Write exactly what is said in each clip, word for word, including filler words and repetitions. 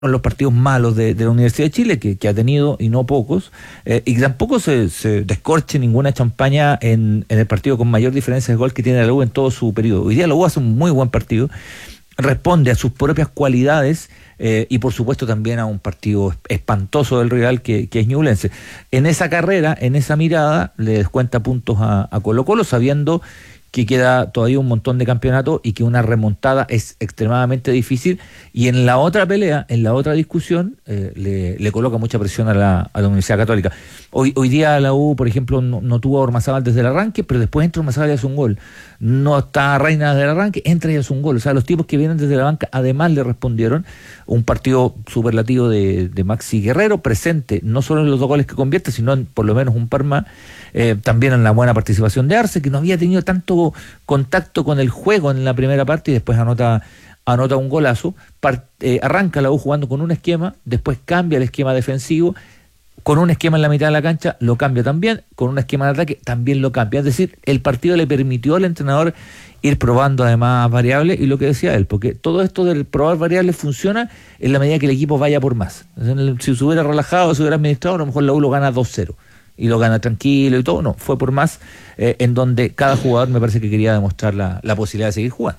los partidos malos de, de la Universidad de Chile, que, que ha tenido, y no pocos, eh, y tampoco se, se descorche ninguna champaña en, en el partido con mayor diferencia de gol que tiene la U en todo su periodo. Hoy día la U hace un muy buen partido, responde a sus propias cualidades, eh, y por supuesto también a un partido espantoso del rival que, que es Ñublense. En esa carrera, en esa mirada, le descuenta puntos a, a Colo Colo, sabiendo que queda todavía un montón de campeonatos y que una remontada es extremadamente difícil, y en la otra pelea, en la otra discusión, eh, le, le coloca mucha presión a la, a la Universidad Católica. Hoy, hoy día la U, por ejemplo, no, no tuvo a Ormazábal desde el arranque, pero después entra Ormazábal y hace un gol. No está Reina desde el arranque, entra y hace un gol. O sea, los tipos que vienen desde la banca además le respondieron. Un partido superlativo de, de Maxi Guerrero, presente no solo en los dos goles que convierte, sino en por lo menos un par más. Eh, también en la buena participación de Arce, que no había tenido tanto contacto con el juego en la primera parte, y después anota anota un golazo. Part, eh, arranca la U jugando con un esquema, después cambia el esquema defensivo, con un esquema en la mitad de la cancha lo cambia también, con un esquema de ataque también lo cambia. Es decir, el partido le permitió al entrenador ir probando además variables, y lo que decía él, porque todo esto del probar variables funciona en la medida que el equipo vaya por más. Si se hubiera relajado, se hubiera administrado, a lo mejor la U lo gana dos cero y lo gana tranquilo y todo. No, fue por más, eh, en donde cada jugador me parece que quería demostrar la, la posibilidad de seguir jugando.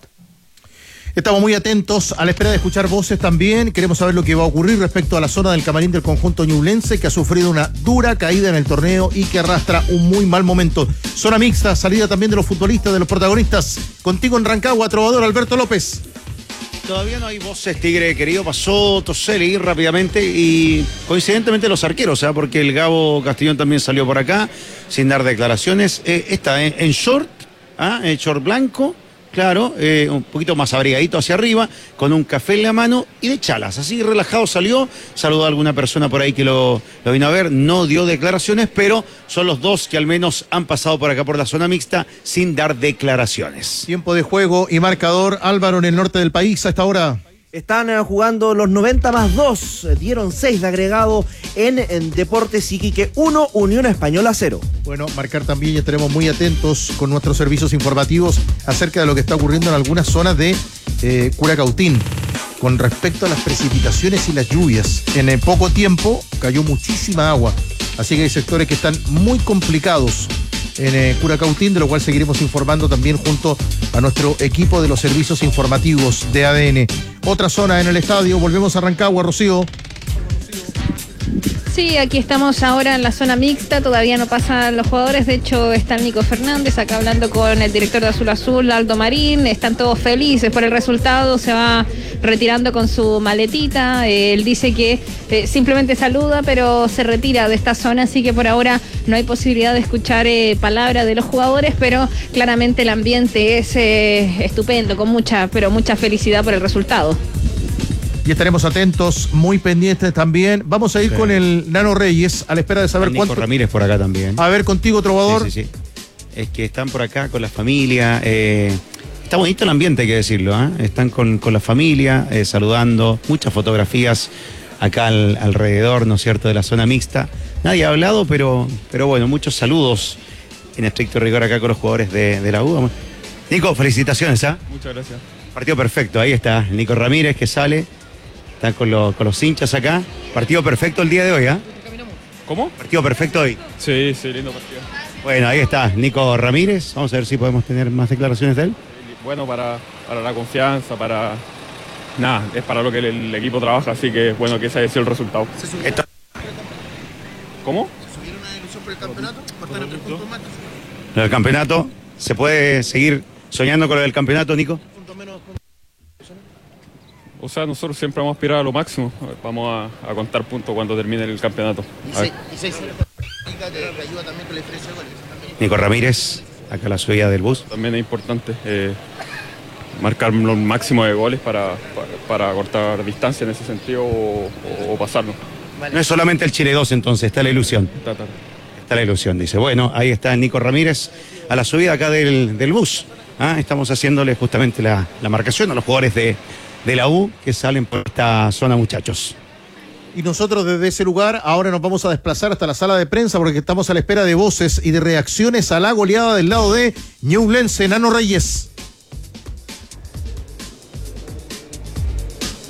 Estamos muy atentos a la espera de escuchar voces también. Queremos saber lo que va a ocurrir respecto a la zona del camarín del conjunto ñublense, que ha sufrido una dura caída en el torneo y que arrastra un muy mal momento. Zona mixta, salida también de los futbolistas, de los protagonistas. Contigo en Rancagua, trovador Alberto López. Todavía no hay voces, Tigre querido. Pasó Toselli rápidamente y coincidentemente los arqueros, ¿eh? Porque el Gabo Castellón también salió por acá sin dar declaraciones. Eh, está eh, en short, ¿ah? en short blanco, claro, eh, un poquito más abrigadito hacia arriba, con un café en la mano y de chalas. Así relajado salió, saludó a alguna persona por ahí que lo, lo vino a ver, no dio declaraciones, pero son los dos que al menos han pasado por acá por la zona mixta sin dar declaraciones. Tiempo de juego y marcador, Álvaro, en el norte del país a esta hora. Están eh, jugando los noventa más dos, eh, dieron seis de agregado en, en Deportes Iquique uno, Unión Española cero. Bueno, marcar también, y estaremos muy atentos con nuestros servicios informativos acerca de lo que está ocurriendo en algunas zonas de eh, Curacautín con respecto a las precipitaciones y las lluvias. En eh, poco tiempo cayó muchísima agua, así que hay sectores que están muy complicados en eh, Curacautín, de lo cual seguiremos informando también junto a nuestro equipo de los servicios informativos de A D N. Otra zona en el estadio, volvemos a Rancagua, Rocío. Sí, aquí estamos ahora en la zona mixta, todavía no pasan los jugadores, de hecho está el Nico Fernández acá hablando con el director de Azul Azul, Aldo Marín, están todos felices por el resultado, se va retirando con su maletita, eh, él dice que eh, simplemente saluda pero se retira de esta zona, así que por ahora no hay posibilidad de escuchar eh, palabras de los jugadores, pero claramente el ambiente es eh, estupendo, con mucha, pero mucha felicidad por el resultado. Y estaremos atentos, muy pendientes también. Vamos a ir sí. con el Nano Reyes, a la espera de saber Nico cuánto... Nico Ramírez por acá también. A ver, contigo, trovador. Sí, sí, sí. Es que están por acá con la familia. Eh, está bonito el ambiente, hay que decirlo. ¿eh? Están con, con la familia, eh, saludando. Muchas fotografías acá al, alrededor, ¿no es cierto?, de la zona mixta. Nadie ha hablado, pero, pero bueno, muchos saludos en estricto rigor acá con los jugadores de, de la U. Nico, felicitaciones. ¿eh? Muchas gracias. Partido perfecto. Ahí está Nico Ramírez, que sale. Están con, lo, con los hinchas acá. Partido perfecto el día de hoy, ¿ah? ¿eh? ¿Cómo? Partido perfecto hoy. Sí, sí, lindo partido. Bueno, ahí está Nico Ramírez. Vamos a ver si podemos tener más declaraciones de él. Bueno, para, para la confianza, para... Nada, es para lo que el, el equipo trabaja, así que bueno que ese haya sido el resultado. Esto... ¿Cómo? ¿Se subieron una ilusión por el campeonato? ¿Por estar en tres puntos más? Lo del campeonato, ¿se puede seguir soñando con lo del campeonato, Nico? O sea, nosotros siempre vamos a aspirar a lo máximo. Vamos a, a contar puntos cuando termine el campeonato. Nico Ramírez, acá la subida del bus. También es importante eh, marcar los máximos de goles para, para, para cortar distancia en ese sentido o, o, o pasarnos. No es solamente el Chile dos entonces, está la ilusión. Está, está. Está la ilusión, dice. Bueno, ahí está Nico Ramírez a la subida acá del, del bus. ¿Ah? Estamos haciéndole justamente la, la marcación a los jugadores de... de la U que salen por esta zona, muchachos. Y nosotros desde ese lugar ahora nos vamos a desplazar hasta la sala de prensa porque estamos a la espera de voces y de reacciones a la goleada del lado de Ñublense. Nano Reyes.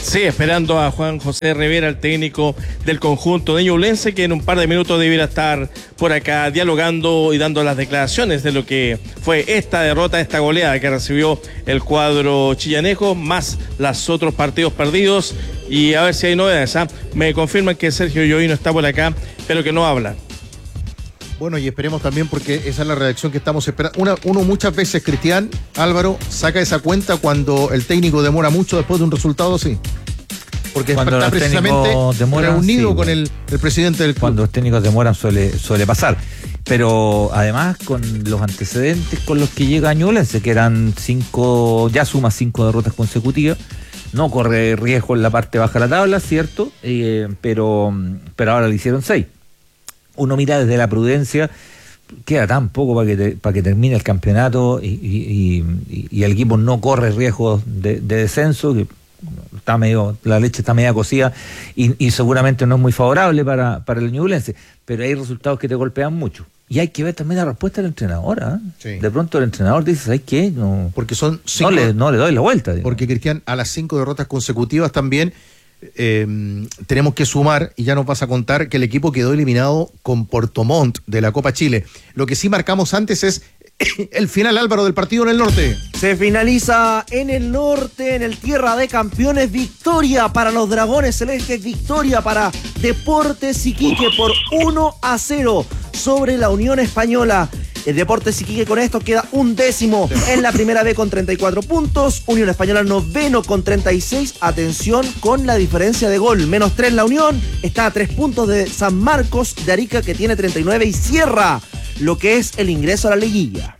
Sí, esperando a Juan José Rivera, el técnico del conjunto de Ñublense, que en un par de minutos debiera estar por acá dialogando y dando las declaraciones de lo que fue esta derrota, esta goleada que recibió el cuadro chillanejo, más los otros partidos perdidos, y a ver si hay novedades. ¿eh? Me confirman que Sergio Llovino está por acá, pero que no habla. Bueno, y esperemos también, porque esa es la reacción que estamos esperando. Una, uno muchas veces, Cristian, Álvaro, saca esa cuenta cuando el técnico demora mucho después de un resultado así. Porque cuando está precisamente demoran, reunido sí, con el, el presidente del club. Cuando los técnicos demoran suele, suele pasar. Pero además con los antecedentes con los que llega Ñublense, que eran cinco, ya suma cinco derrotas consecutivas, no corre riesgo en la parte baja de la tabla, ¿cierto? Eh, pero, pero ahora le hicieron seis. Uno mira desde la prudencia, queda tan poco para que, te, para que termine el campeonato y, y, y, y el equipo no corre riesgos de, de descenso, que está medio, la leche está media cocida y, y seguramente no es muy favorable para, para el Ñublense, pero hay resultados que te golpean mucho. Y hay que ver también la respuesta del entrenador. ¿eh? Sí. De pronto el entrenador dice, ¿sabes qué? No, porque son cinco, no, le, no le doy la vuelta. Digamos. Porque, Cristian, a las cinco derrotas consecutivas también eh, tenemos que sumar, y ya nos vas a contar, que el equipo quedó eliminado con Puerto Montt de la Copa Chile. Lo que sí marcamos antes es el final, Álvaro, del partido en el norte. Se finaliza en el norte, en el Tierra de Campeones. Victoria para los Dragones Celestes, victoria para Deportes Iquique por uno a cero sobre la Unión Española. El Deportes Iquique con esto queda un décimo en la primera B con treinta y cuatro puntos. Unión Española noveno con treinta y seis. Atención con la diferencia de gol. Menos tres la Unión. Está a tres puntos de San Marcos de Arica, que tiene treinta y nueve, y cierra lo que es el ingreso a la liguilla.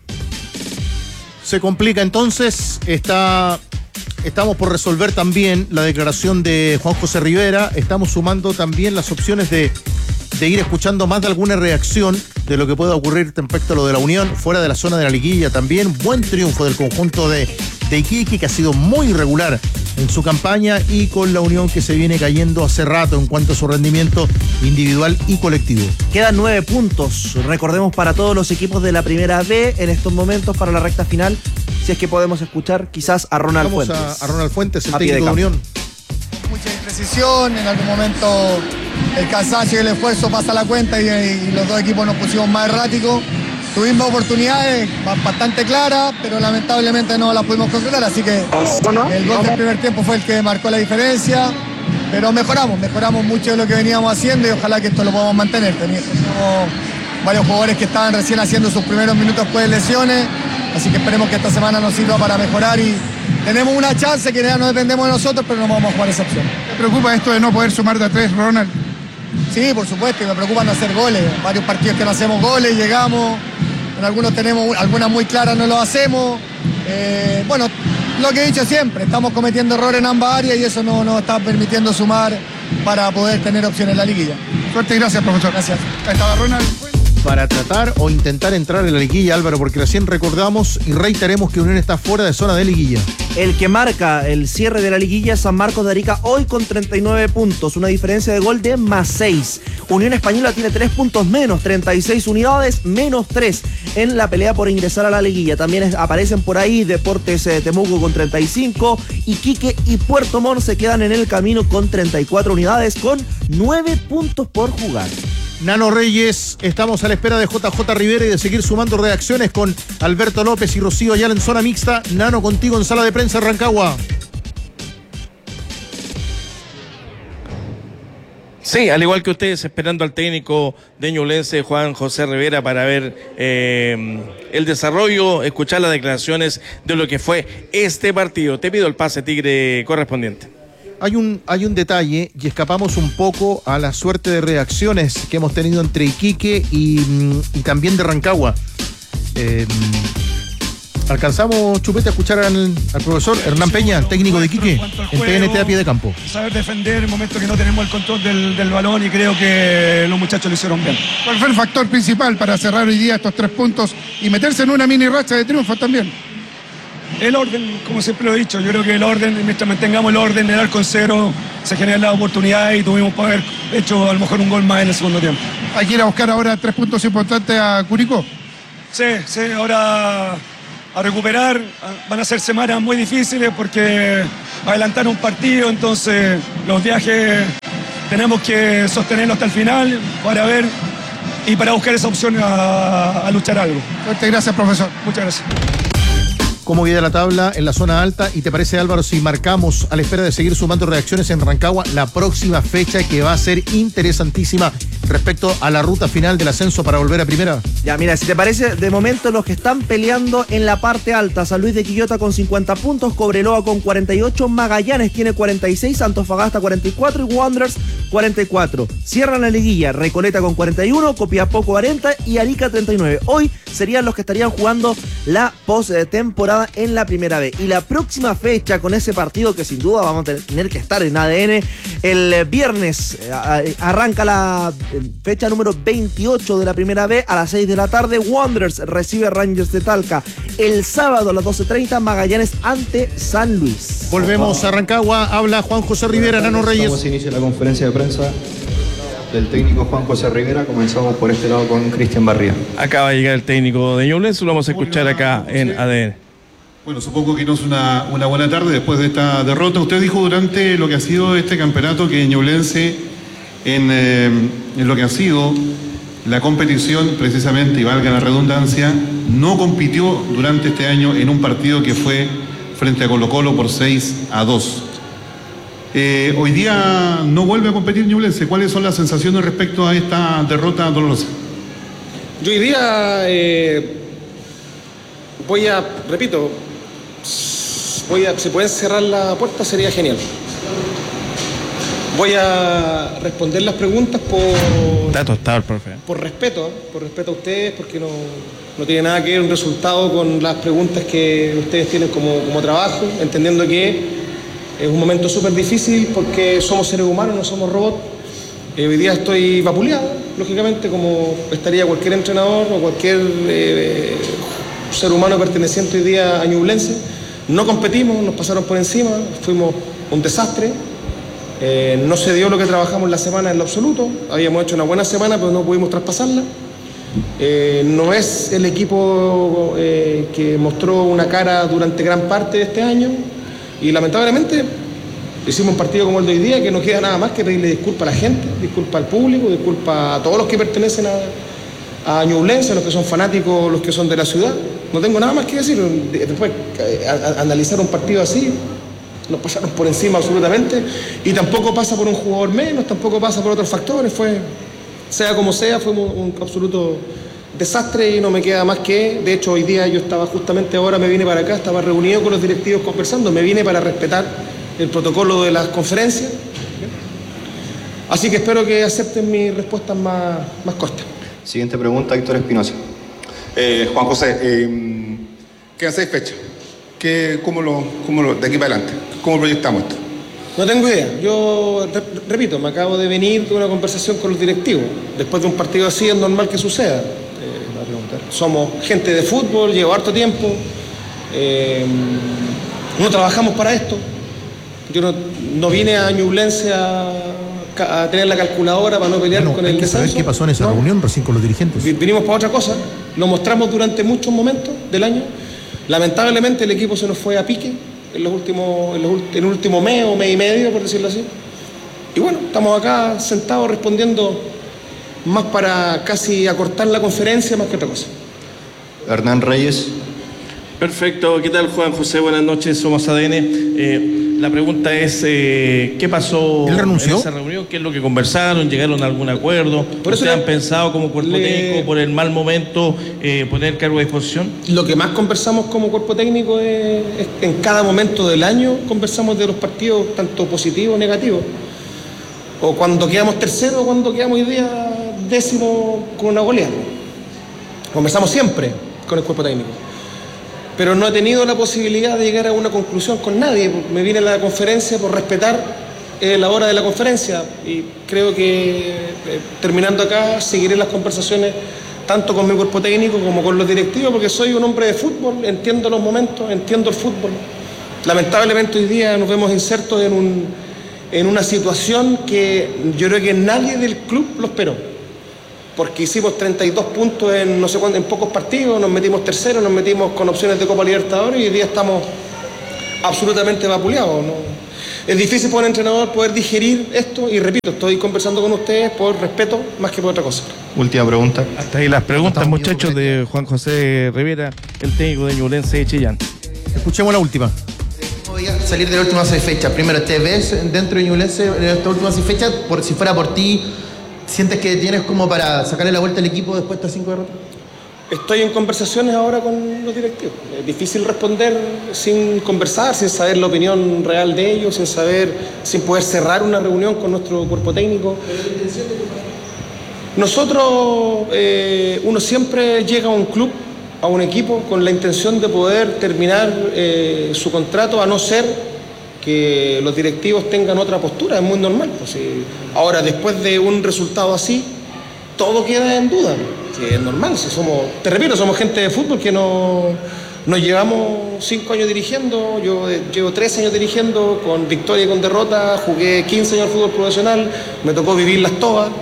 Se complica entonces. Está, estamos por resolver también la declaración de Juan José Rivera. Estamos sumando también las opciones de... de ir escuchando más de alguna reacción de lo que pueda ocurrir respecto a lo de la Unión, fuera de la zona de la liguilla también. Buen triunfo del conjunto de, de Iquique, que ha sido muy irregular en su campaña, y con la Unión que se viene cayendo hace rato en cuanto a su rendimiento individual y colectivo. Quedan nueve puntos, recordemos, para todos los equipos de la primera B en estos momentos para la recta final. Si es que podemos escuchar quizás a Ronald Vamos Fuentes. A, a Ronald Fuentes, el a técnico de, de Unión. Mucha imprecisión, en algún momento el cansancio y el esfuerzo pasa la cuenta y, y los dos equipos nos pusimos más erráticos. Tuvimos oportunidades bastante claras, pero lamentablemente no las pudimos concretar, así que el gol del primer tiempo fue el que marcó la diferencia, pero mejoramos, mejoramos mucho de lo que veníamos haciendo y ojalá que esto lo podamos mantener. Teníamos varios jugadores que estaban recién haciendo sus primeros minutos después de lesiones, así que esperemos que esta semana nos sirva para mejorar y tenemos una chance que ya no dependemos de nosotros, pero no vamos a jugar esa opción. ¿Te preocupa esto de no poder sumar de a tres, Ronald? Sí, por supuesto, y me preocupa no hacer goles. Varios partidos que no hacemos goles, llegamos, en algunos tenemos, algunas muy claras no lo hacemos. Eh, bueno, lo que he dicho siempre, estamos cometiendo errores en ambas áreas y eso no nos está permitiendo sumar para poder tener opciones en la liguilla. Suerte y gracias, profesor. Gracias. Ahí estaba Ronald. Para tratar o intentar entrar en la liguilla, Álvaro, porque recién recordamos y reiteremos que Unión está fuera de zona de liguilla. El que marca el cierre de la liguilla es San Marcos de Arica, hoy con treinta y nueve puntos, una diferencia de gol de más seis. Unión Española tiene tres puntos menos, treinta y seis unidades, menos tres en la pelea por ingresar a la liguilla. También es, aparecen por ahí Deportes eh, Temuco con treinta y cinco, Iquique y Puerto Montt se quedan en el camino con treinta y cuatro unidades, con nueve puntos por jugar. Nano Reyes, estamos a la espera de J J Rivera y de seguir sumando reacciones con Alberto López y Rocío Ayala en zona mixta. Nano, contigo en sala de prensa Rancagua. Sí, al igual que ustedes, esperando al técnico de Ñublense, Juan José Rivera, para ver eh, el desarrollo, escuchar las declaraciones de lo que fue este partido. Te pido el pase, Tigre, correspondiente. Hay un, hay un detalle y escapamos un poco a la suerte de reacciones que hemos tenido entre Iquique y, y también de Rancagua. Eh, ¿Alcanzamos, Chupete, a escuchar al, al profesor Hernán Peña, técnico de Iquique, en T N T a pie de campo? Saber defender en el momento que no tenemos el control del, del balón, y creo que los muchachos lo hicieron bien. ¿Cuál fue el factor principal para cerrar hoy día estos tres puntos y meterse en una mini racha de triunfos también? El orden, como siempre lo he dicho, yo creo que el orden, mientras mantengamos el orden, el arco en cero, se generan las oportunidades y tuvimos para haber hecho a lo mejor un gol más en el segundo tiempo. ¿Hay que ir a buscar ahora tres puntos importantes a Curicó? Sí, sí, ahora a recuperar. Van a ser semanas muy difíciles porque adelantar un partido, entonces los viajes tenemos que sostenerlos hasta el final para ver y para buscar esa opción a, a luchar algo. Fuerte gracias, profesor. Muchas gracias. ¿Cómo queda la tabla en la zona alta? ¿Y te parece, Álvaro, si marcamos a la espera de seguir sumando reacciones en Rancagua la próxima fecha que va a ser interesantísima respecto a la ruta final del ascenso para volver a primera? Ya, mira, si te parece, de momento los que están peleando en la parte alta: San Luis de Quillota con cincuenta puntos, Cobreloa con cuarenta y ocho, Magallanes tiene cuarenta y seis, Antofagasta cuarenta y cuatro y Wanderers cuarenta y cuatro. Cierran la liguilla Recoleta con cuarenta y uno, Copiapó cuarenta y Arica treinta y nueve. Hoy serían los que estarían jugando la post-temporada en la primera B. Y la próxima fecha, con ese partido que sin duda vamos a tener que estar en A D N, el viernes arranca la fecha número veintiocho de la primera B a las seis de la tarde. Wanderers recibe a Rangers de Talca. El sábado a las doce treinta, Magallanes ante San Luis. Volvemos a Rancagua, habla Juan José Rivera, Nano Reyes. Vamos a iniciar la conferencia de prensa del técnico Juan José Rivera. Comenzamos por este lado con Cristian Barría. Acaba de llegar el técnico de Ñublense, lo vamos a escuchar acá en A D N. Bueno, supongo que no es una, una buena tarde después de esta derrota. Usted dijo durante lo que ha sido este campeonato que Ñublense, en, eh, en lo que ha sido la competición, precisamente, y valga la redundancia, no compitió durante este año en un partido que fue frente a Colo-Colo por seis a dos. Eh, hoy día no vuelve a competir Ñublense. ¿Cuáles son las sensaciones respecto a esta derrota dolorosa? Yo hoy día eh, voy a, repito, voy a, si pueden cerrar la puerta sería genial. Voy a responder las preguntas por... Está tostado el profe. Por respeto, por respeto a ustedes, porque no, no tiene nada que ver un resultado con las preguntas que ustedes tienen como, como trabajo, entendiendo que es un momento súper difícil porque somos seres humanos, no somos robots. Eh, hoy día estoy vapuleado, lógicamente, como estaría cualquier entrenador o cualquier eh, ser humano perteneciente hoy día a Ñublense. No competimos, nos pasaron por encima, fuimos un desastre. Eh, no se dio lo que trabajamos la semana en lo absoluto. Habíamos hecho una buena semana, pero no pudimos traspasarla. Eh, no es el equipo eh, que mostró una cara durante gran parte de este año. Y lamentablemente hicimos un partido como el de hoy día que no queda nada más que pedirle disculpas a la gente, disculpas al público, disculpas a todos los que pertenecen a, a Ñublense, los que son fanáticos, los que son de la ciudad. No tengo nada más que decir. Después, a, a, analizar un partido así, nos pasaron por encima absolutamente, y tampoco pasa por un jugador menos, tampoco pasa por otros factores. Fue, sea como sea, fue un, un absoluto desastre y no me queda más que, de hecho hoy día yo estaba justamente ahora, me vine para acá, estaba reunido con los directivos conversando, me vine para respetar el protocolo de las conferencias, así que espero que acepten mis respuestas más, más cortas. Siguiente pregunta, Héctor Espinosa. Eh, Juan José, eh, quedan seis fechas. ¿Qué, cómo lo, cómo lo, de aquí para adelante, ¿cómo proyectamos esto? No tengo idea. Yo, re, repito, me acabo de venir de una conversación con los directivos. Después de un partido así es normal que suceda. Eh, somos gente de fútbol, llevo harto tiempo. Eh, no trabajamos para esto. Yo no, no vine a Ñublense a, a tener la calculadora para no pelear bueno, con hay el que descenso. saber qué pasó en esa no. reunión recién con los dirigentes. Vinimos para otra cosa. Lo mostramos durante muchos momentos del año. Lamentablemente el equipo se nos fue a pique en los últimos, en, los, en el último mes o mes y medio, por decirlo así. Y bueno, estamos acá sentados respondiendo más para casi acortar la conferencia más que otra cosa. Hernán Reyes. Perfecto, ¿qué tal Juan José? Buenas noches, somos A D N. Eh, la pregunta es, eh, ¿qué pasó ¿Él renunció? en esa reunión? ¿Qué es lo que conversaron? ¿Llegaron a algún acuerdo? Por eso ¿Ustedes le, han pensado como cuerpo le, técnico por el mal momento eh, poner cargo a disposición? Lo que más conversamos como cuerpo técnico es, es en cada momento del año conversamos de los partidos, tanto positivos o negativos. O cuando quedamos tercero o cuando quedamos hoy día décimo con una goleada. Conversamos siempre con el cuerpo técnico. Pero no he tenido la posibilidad de llegar a una conclusión con nadie. Me vine a la conferencia por respetar eh, la hora de la conferencia y creo que eh, terminando acá seguiré las conversaciones tanto con mi cuerpo técnico como con los directivos, porque soy un hombre de fútbol, entiendo los momentos, entiendo el fútbol. Lamentablemente hoy día nos vemos insertos en, un, en una situación que yo creo que nadie del club lo esperó. porque hicimos treinta y dos puntos en no sé cuánto, en pocos partidos, nos metimos terceros, nos metimos con opciones de Copa Libertadores y hoy día estamos absolutamente vapuleados, ¿no? Es difícil para un entrenador poder digerir esto y repito, estoy conversando con ustedes por respeto más que por otra cosa. Última pregunta. Hasta ahí las preguntas, muchachos, de Juan José Rivera, el técnico de Ñublense de Chillán. Escuchemos la última. Voy a salir de la última seis fechas. Primero, ¿te ves dentro de Ñublense en esta última seis fechas? Por, si fuera por ti, ¿sientes que tienes como para sacarle la vuelta al equipo después de estas cinco derrotas? Estoy en conversaciones ahora con los directivos. Es difícil responder sin conversar, sin saber la opinión real de ellos, sin saber, sin poder cerrar una reunión con nuestro cuerpo técnico. Nosotros, eh, uno siempre llega a un club, a un equipo, con la intención de poder terminar eh, su contrato, a no ser que los directivos tengan otra postura, es muy normal. Pues, eh, ahora, después de un resultado así, todo queda en duda. Sí, es normal, si somos, te repito, somos gente de fútbol que no, nos llevamos cinco años dirigiendo, yo eh, llevo tres años dirigiendo, con victoria y con derrota, jugué quince años al fútbol profesional, me tocó vivirlas todas.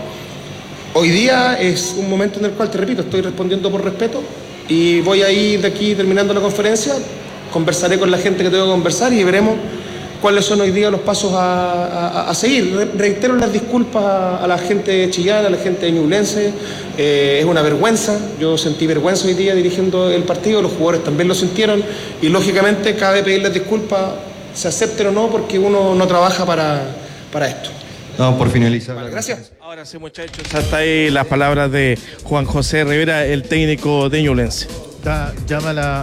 Hoy día es un momento en el cual, te repito, estoy respondiendo por respeto y voy a ir de aquí terminando la conferencia, conversaré con la gente que tengo que conversar y veremos cuáles son hoy día los pasos a, a, a seguir. Re reitero las disculpas a, a la gente de Chillán, a la gente de Ñublense. Eh, es una vergüenza, yo sentí vergüenza hoy día dirigiendo el partido, los jugadores también lo sintieron y lógicamente cabe pedirles disculpas, se acepten o no, porque uno no trabaja para, para esto. Vamos por finalizar. Vale, gracias. Ahora sí, muchachos, hasta ahí las palabras de Juan José Rivera, el técnico de Ñublense. Da, llama la...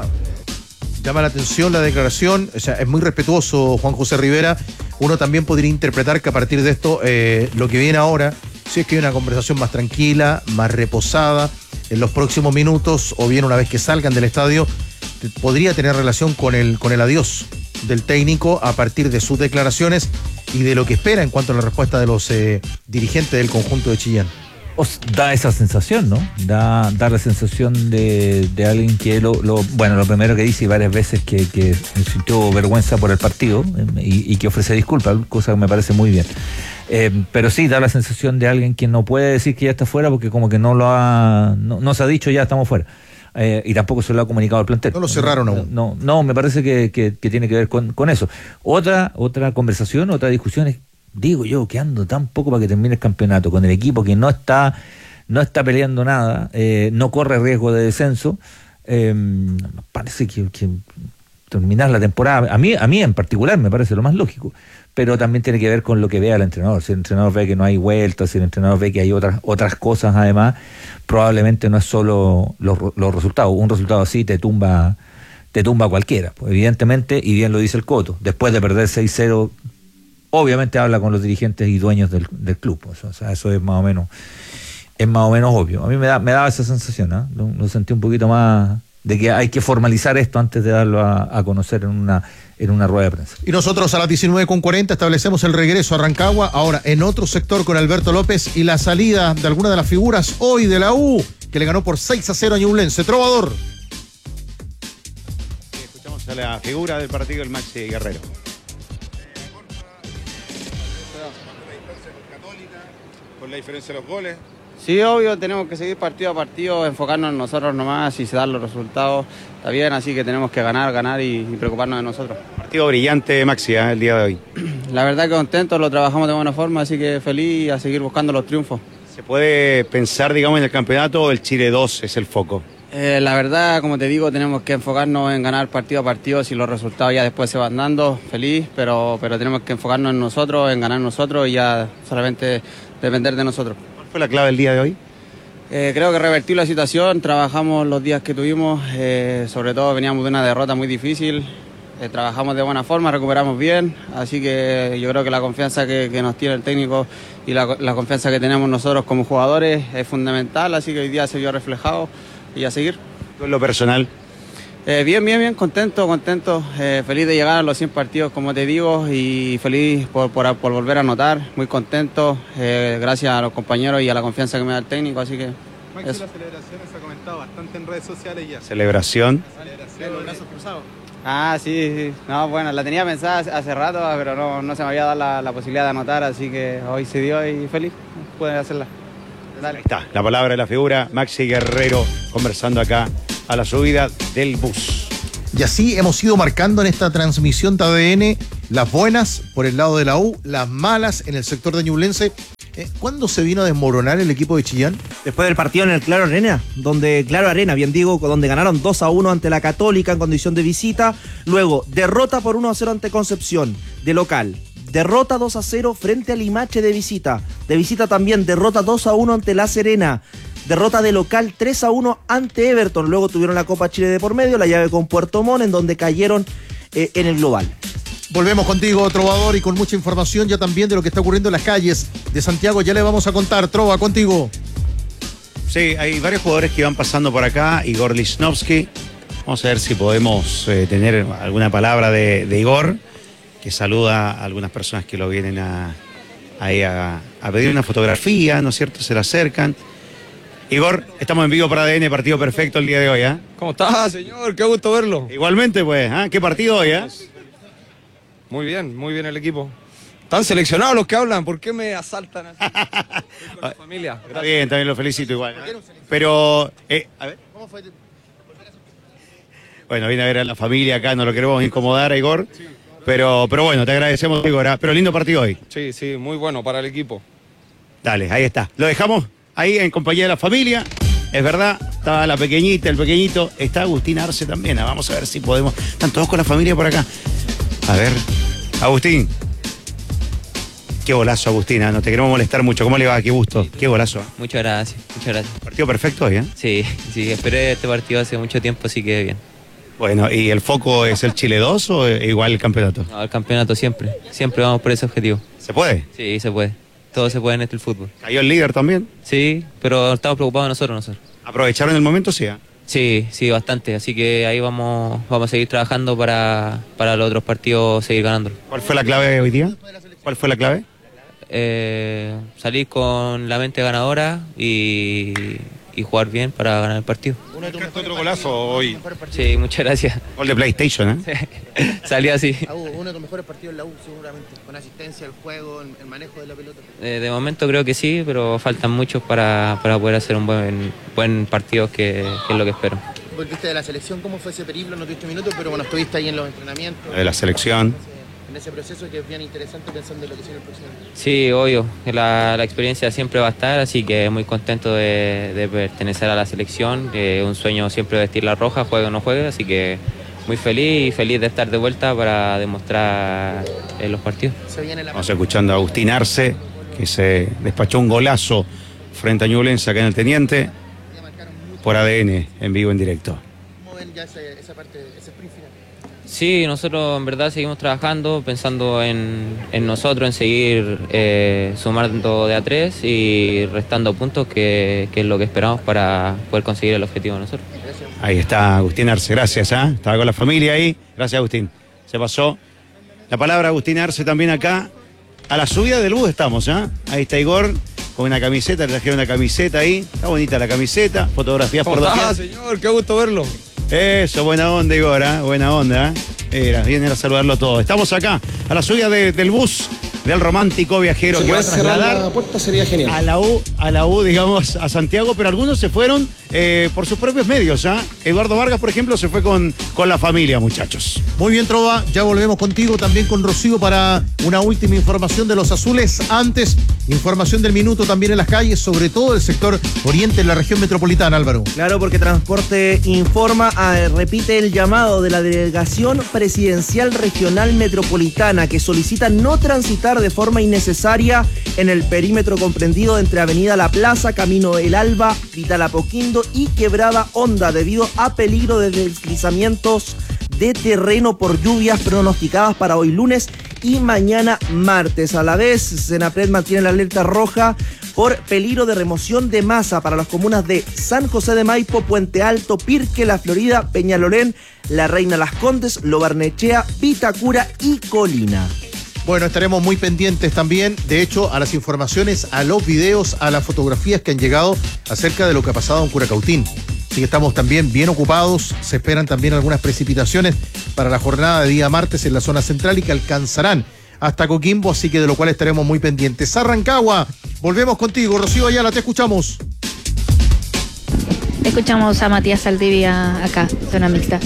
Llama la atención la declaración, o sea, es muy respetuoso Juan José Rivera. Uno también podría interpretar que a partir de esto, eh, lo que viene ahora, si es que hay una conversación más tranquila, más reposada, en los próximos minutos, o bien una vez que salgan del estadio, podría tener relación con el, con el adiós del técnico a partir de sus declaraciones y de lo que espera en cuanto a la respuesta de los eh, dirigentes del conjunto de Chillán. Os da esa sensación, ¿no? Da, da la sensación de, de alguien que lo, lo, bueno, lo primero que dice varias veces que, que sintió vergüenza por el partido eh, y, y que ofrece disculpas, cosa que me parece muy bien. Eh, pero sí, da la sensación de alguien que no puede decir que ya está fuera porque como que no lo ha, no, no se ha dicho ya estamos fuera. Eh, y tampoco se lo ha comunicado al plantel. No lo cerraron aún. No, no, me parece que, que, que tiene que ver con, con eso. Otra, otra conversación, otra discusión es, digo yo, que ando tan poco para que termine el campeonato, con el equipo que no está, no está peleando nada, eh, no corre riesgo de descenso. Eh, me parece que, que terminar la temporada, a mí, a mí en particular me parece lo más lógico, pero también tiene que ver con lo que vea el entrenador. Si el entrenador ve que no hay vueltas, si el entrenador ve que hay otras, otras cosas además, probablemente no es solo los, los resultados. Un resultado así te tumba, te tumba cualquiera, pues evidentemente, y bien lo dice el Coto, después de perder seis cero, obviamente habla con los dirigentes y dueños del, del club, pues, o sea, eso es más o menos, es más o menos obvio. A mí me da, me daba esa sensación, ¿eh? lo, lo sentí un poquito más de que hay que formalizar esto antes de darlo a, a conocer en una, en una rueda de prensa. Y nosotros a las diecinueve con cuarenta establecemos el regreso a Rancagua, ahora en otro sector con Alberto López y la salida de alguna de las figuras hoy de la U, que le ganó por seis a cero a Ñublense. Trovador. Sí, escuchamos a la figura del partido, el Maxi Guerrero. Por la diferencia de los goles. Sí, obvio, tenemos que seguir partido a partido, enfocarnos en nosotros nomás y se dan los resultados. Está bien, así que tenemos que ganar, ganar y, y preocuparnos de nosotros. Partido brillante, Maxi, ¿eh? El día de hoy. La verdad que contento, lo trabajamos de buena forma, así que feliz y a seguir buscando los triunfos. ¿Se puede pensar, digamos, en el campeonato o el Chile dos es el foco? Eh, la verdad, como te digo, tenemos que enfocarnos en ganar partido a partido. Si los resultados ya después se van dando, feliz, pero, pero tenemos que enfocarnos en nosotros, en ganar nosotros y ya solamente depender de nosotros. ¿Cuál fue la clave del día de hoy? Eh, creo que revertir la situación, trabajamos los días que tuvimos, eh, sobre todo veníamos de una derrota muy difícil, eh, trabajamos de buena forma, recuperamos bien, así que yo creo que la confianza que, que nos tiene el técnico y la, la confianza que tenemos nosotros como jugadores es fundamental, así que hoy día se vio reflejado y a seguir. ¿En lo personal? Eh, bien, bien, bien, contento, contento, eh, feliz de llegar a los cien partidos, como te digo, y feliz por, por, por volver a anotar, muy contento, eh, gracias a los compañeros y a la confianza que me da el técnico, así que... Maxi, eso. La celebración se ha comentado bastante en redes sociales ya. ¿Celebración? Celebración, los brazos cruzados. Ah, sí, sí, no, bueno, la tenía pensada hace rato, pero no, no se me había dado la, la posibilidad de anotar, así que hoy se dio y feliz, pude hacerla. Ahí está, la palabra de la figura, Maxi Guerrero, conversando acá a la subida del bus. Y así hemos ido marcando en esta transmisión de A D N las buenas por el lado de la U, las malas en el sector de Ñublense. Eh, ¿Cuándo se vino a desmoronar el equipo de Chillán? Después del partido en el Claro Arena, donde Claro Arena, bien digo, donde ganaron dos a uno ante la Católica en condición de visita. Luego, derrota por uno a cero ante Concepción, de local. Derrota dos a cero frente a Limache de visita. De visita también, derrota dos a uno ante La Serena. Derrota de local tres a uno ante Everton. Luego tuvieron la Copa Chile de por medio, la llave con Puerto Montt, en donde cayeron eh, en el global. Volvemos contigo, Trovador, y con mucha información ya también de lo que está ocurriendo en las calles de Santiago. Ya le vamos a contar. Trova, contigo. Sí, hay varios jugadores que van pasando por acá. Igor Lichnowsky. Vamos a ver si podemos eh, tener alguna palabra de, de Igor, que saluda a algunas personas que lo vienen a, ahí a, a pedir una fotografía, ¿no es cierto? Se le acercan. Igor, estamos en vivo para A D N, partido perfecto el día de hoy, ¿eh? ¿Cómo estás, señor? Qué gusto verlo. Igualmente, pues, ¿eh? ¿Qué partido hoy, eh? Muy bien, muy bien el equipo. Están seleccionados los que hablan, ¿por qué me asaltan así? Con la familia. Está bien, también lo felicito igual. ¿eh? Pero, eh, a ver. Bueno, viene a ver a la familia acá, no lo queremos incomodar a Igor. Pero, pero bueno, te agradecemos, Igor. ¿eh? Pero lindo partido hoy. Sí, sí, muy bueno para el equipo. Dale, ahí está. Lo dejamos ahí en compañía de la familia. Es verdad, estaba la pequeñita, el pequeñito. Está Agustín Arce también. Vamos a ver si podemos. Están todos con la familia por acá. A ver, Agustín. Qué golazo, Agustín. ¿eh? No te queremos molestar mucho. ¿Cómo le va? Qué gusto. Qué golazo. Muchas gracias, muchas gracias. Partido perfecto hoy, ¿eh? Sí, sí, esperé este partido hace mucho tiempo, así que bien. Bueno, ¿y el foco es el Chile dos o igual el campeonato? No, el campeonato siempre. Siempre vamos por ese objetivo. ¿Se puede? Sí, se puede. Todo se puede en este el fútbol. ¿Cayó el líder también? Sí, pero estamos preocupados nosotros, nosotros. ¿Aprovecharon el momento, sí? ¿eh? Sí, sí, bastante. Así que ahí vamos, vamos a seguir trabajando para, para los otros partidos seguir ganando. ¿Cuál fue la clave hoy día? ¿Cuál fue la clave? Eh, salir con la mente ganadora y, y jugar bien para ganar el partido. Uno de otro golazo hoy. Sí, muchas gracias. Gol de PlayStation, ¿eh? Salió así. Uno de tus mejores partidos en la U, seguramente, con asistencia, el juego, el, el manejo de la pelota. Eh, de momento creo que sí, pero faltan muchos para, para poder hacer un buen, buen partido, que, que es lo que espero. Volviste de la selección, ¿cómo fue ese periplo? No tuviste minutos, pero bueno, estuviste ahí en los entrenamientos. De la selección. En ese proceso que es bien interesante pensando en lo que sigue el próximo. Sí, obvio, la, la experiencia siempre va a estar, así que muy contento de, de pertenecer a la selección. Eh, un sueño siempre vestir la roja, juegue o no juegue, así que muy feliz y feliz de estar de vuelta para demostrar en los partidos. Vamos escuchando a Agustín Arce, que se despachó un golazo frente a Ñublense acá en el Teniente, por A D N, en vivo, en directo. ¿Cómo ven ya esa, esa parte, ese sprint final? Sí, nosotros en verdad seguimos trabajando, pensando en, en nosotros, en seguir eh, sumando de a tres y restando puntos, que, que es lo que esperamos para poder conseguir el objetivo de nosotros. Ahí está Agustín Arce, gracias. ¿eh? Estaba con la familia ahí. Gracias, Agustín. Se pasó la palabra Agustín Arce también acá. A la subida del bus estamos, ¿eh? Ahí está Igor con una camiseta, le trajeron una camiseta ahí. Está bonita la camiseta, fotografías por doquier. Ah, señor, qué gusto verlo. Eso, buena onda, Igor, ¿eh? Buena onda. ¿eh? Mira, vienen a saludarlo todo. Estamos acá, a la subida de, del bus del romántico viajero si que va a trasladar la puerta sería genial. a la U, a la U, digamos, a Santiago, pero algunos se fueron eh, por sus propios medios. ¿eh? Eduardo Vargas, por ejemplo, se fue con, con la familia, muchachos. Muy bien, Trova, ya volvemos contigo también con Rocío para una última información de los azules. Antes, información del minuto también en las calles, sobre todo el sector oriente en la región metropolitana, Álvaro. Claro, porque Transporte Informa ah, repite el llamado de la Delegación Presidencial Regional Metropolitana, que solicita no transitar de forma innecesaria en el perímetro comprendido entre Avenida La Plaza, Camino El Alba, Vital Apoquindo y Quebrada Honda, debido a peligro de deslizamientos de terreno por lluvias pronosticadas para hoy lunes y mañana martes. A la vez, Senapred mantiene la alerta roja por peligro de remoción de masa para las comunas de San José de Maipo, Puente Alto, Pirque, La Florida, Peñalolén, La Reina Las Condes, Lo Barnechea, Vitacura y Colina. Bueno, estaremos muy pendientes también, de hecho, a las informaciones, a los videos, a las fotografías que han llegado acerca de lo que ha pasado en Curacautín. Así que estamos también bien ocupados, se esperan también algunas precipitaciones para la jornada de día martes en la zona central y que alcanzarán hasta Coquimbo, así que de lo cual estaremos muy pendientes. Rancagua, Volvemos contigo, Rocío Ayala, te escuchamos. Escuchamos a Matías Saldivia acá, zona mixta.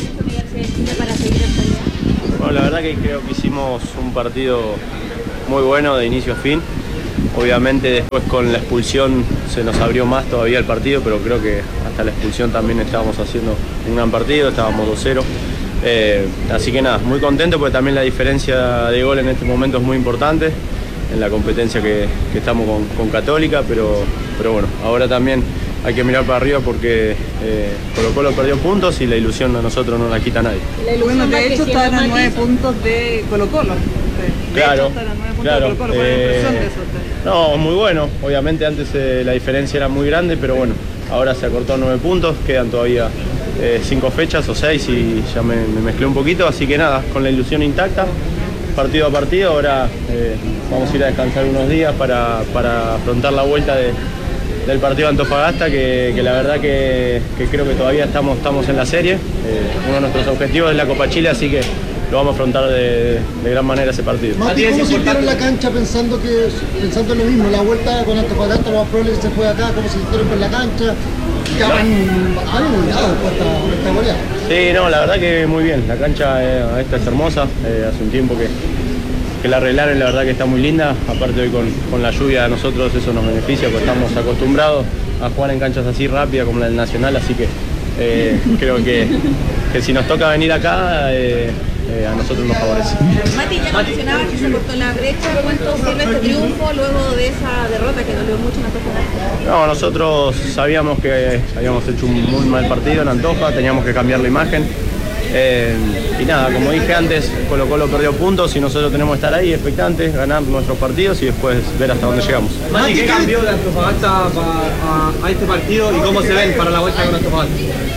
Bueno, la verdad que creo que hicimos un partido muy bueno de inicio a fin. Obviamente después con la expulsión se nos abrió más todavía el partido, pero creo que hasta la expulsión también estábamos haciendo un gran partido, estábamos dos cero. Eh, así que nada, muy contento porque también la diferencia de gol en este momento es muy importante en la competencia que, que estamos con, con Católica, pero, pero bueno, ahora también hay que mirar para arriba porque eh, Colo Colo perdió puntos y la ilusión a nosotros no la quita nadie. Bueno, de hecho están a nueve puntos de Colo Colo. De claro, hecho, están a nueve puntos claro. de Colo Colo. ¿Cuál es la impresión de eso? No, muy bueno. Obviamente antes eh, la diferencia era muy grande, pero bueno, ahora se acortó a nueve puntos, quedan todavía eh, cinco fechas o seis y ya me, me mezclé un poquito, así que nada, con la ilusión intacta, partido a partido, ahora eh, vamos a ir a descansar unos días para, para afrontar la vuelta de del partido de Antofagasta, que, que la verdad que, que creo que todavía estamos, estamos en la serie. Eh, uno de nuestros objetivos es la Copa Chile, así que lo vamos a afrontar de, de gran manera ese partido. Mati, ¿cómo sintieron la cancha pensando que pensando en lo mismo? La vuelta con Antofagasta, lo más probable es que se juegue acá, ¿cómo se sintieron con la cancha? Que han, han olvidado esta, esta goleada. Sí, no, la verdad que muy bien. La cancha eh, esta es hermosa, eh, hace un tiempo que que la arreglaron, la verdad que está muy linda, aparte hoy con, con la lluvia a nosotros eso nos beneficia porque estamos acostumbrados a jugar en canchas así rápidas como la del Nacional, así que eh, creo que, que si nos toca venir acá eh, eh, a nosotros nos favorece. Mati, ya mencionabas que se cortó la brecha, ¿cuánto sirve este triunfo luego de esa derrota que dolió mucho en Antofagasta? No, nosotros sabíamos que habíamos hecho un muy mal partido en Antofa, teníamos que cambiar la imagen. Eh, y nada, como dije antes, Colo Colo perdió puntos y nosotros tenemos que estar ahí expectantes, ganar nuestros partidos y después ver hasta dónde llegamos. Mati, ¿qué cambió de Antofagasta a, a este partido y cómo se ven para la vuelta con Antofagasta?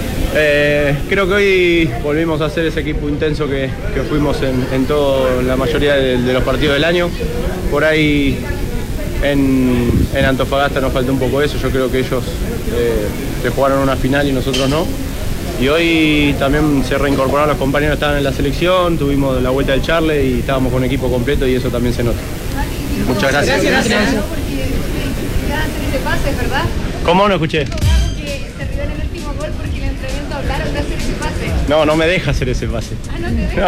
Eh, creo que hoy volvimos a ser ese equipo intenso que, que fuimos en, en toda la mayoría de, de los partidos del año. Por ahí en, en Antofagasta nos falta un poco eso, yo creo que ellos eh, se jugaron una final y nosotros no. Y hoy también se reincorporaron los compañeros que estaban en la selección, tuvimos la vuelta del Charle y estábamos con equipo completo y eso también se nota. Muchas gracias. Gracias, gracias. Pase, ¿verdad? ¿Cómo? No escuché. Que se rió en el último gol porque el entrenamiento hablaron de hacer ese pase. No, no me deja hacer ese pase. Ah, no te deja.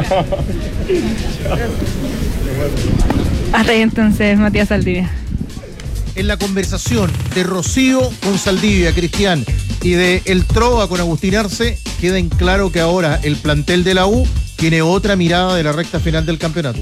Hasta ahí entonces, Matías Saldivia. En la conversación de Rocío con Saldivia, Cristian, y de El Trova con Agustín Arce, queda en claro que ahora el plantel de la U tiene otra mirada de la recta final del campeonato.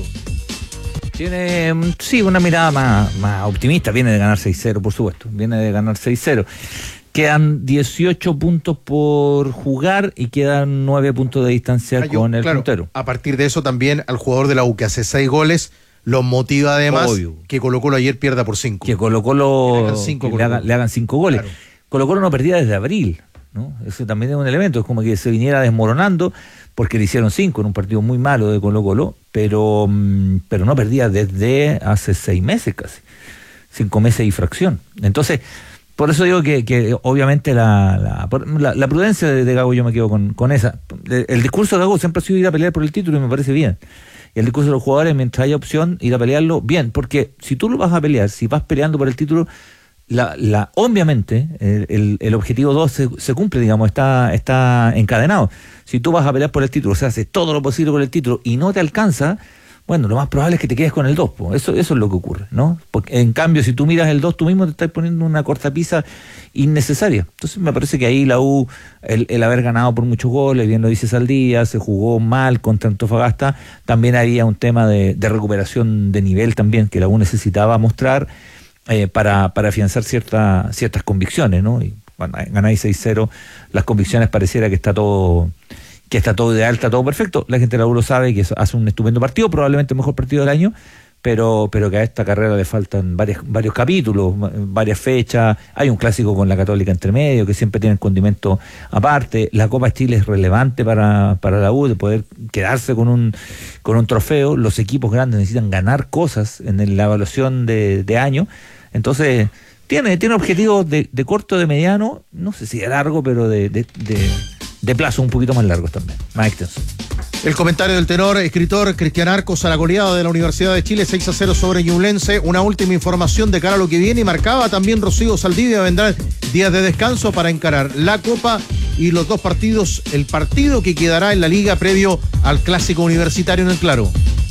Tiene, sí, una mirada más, más optimista. Viene de ganar seis cero, por supuesto. Viene de ganar seis cero. Quedan dieciocho puntos por jugar y quedan nueve puntos de distancia ah, yo, con el claro, puntero. A partir de eso también al jugador de la U que hace seis goles lo motiva además Obvio. que Colo Colo ayer pierda por cinco. Que Colo Colo le hagan cinco, que le hagan, le hagan cinco goles. Claro. Colo Colo no perdía desde abril, ¿no? Eso también es un elemento, es como que se viniera desmoronando porque le hicieron cinco en un partido muy malo de Colo Colo, pero, pero no perdía desde hace seis meses casi, cinco meses y fracción. Entonces, por eso digo que, que obviamente la, la, la, la prudencia de, de Gago yo me quedo con, con esa. El, el discurso de Gago siempre ha sido ir a pelear por el título y me parece bien. Y el discurso de los jugadores, mientras haya opción, ir a pelearlo, bien, porque si tú lo vas a pelear, si vas peleando por el título, la, la obviamente el, el, el objetivo dos se, se cumple, digamos, está, está encadenado. Si tú vas a pelear por el título, o sea, haces todo lo posible por el título y no te alcanza, bueno, lo más probable es que te quedes con el dos, po. Eso, eso es lo que ocurre, ¿no? Porque en cambio, si tú miras el dos, tú mismo te estás poniendo una cortapisa innecesaria. Entonces me parece que ahí la U, el, el haber ganado por muchos goles, bien lo dice Saldía, se jugó mal contra Antofagasta, también había un tema de, de recuperación de nivel también que la U necesitaba mostrar eh, para, para afianzar cierta, ciertas convicciones, ¿no? Y cuando ganáis seis cero, las convicciones pareciera que está todo... que está todo ideal, está todo perfecto. La gente de la U lo sabe, que hace un estupendo partido, probablemente el mejor partido del año, pero, pero que a esta carrera le faltan varias, varios capítulos, varias fechas. Hay un clásico con la Católica entre medio, que siempre tiene el condimento aparte. La Copa Chile es relevante para, para la U, de poder quedarse con un, con un trofeo. Los equipos grandes necesitan ganar cosas en la evaluación de, de año. Entonces, tiene, tiene objetivos de, de corto, de mediano, no sé si de largo, pero de... de, de de plazo un poquito más largos también, más extensos. El comentario del tenor escritor Cristian Arcos a la goleada de la Universidad de Chile, seis a cero sobre Ñublense. Una última información de cara a lo que viene, y marcaba también Rocío Saldivia, vendrán días de descanso para encarar la Copa y los dos partidos, el partido que quedará en la Liga previo al Clásico Universitario en el Claro.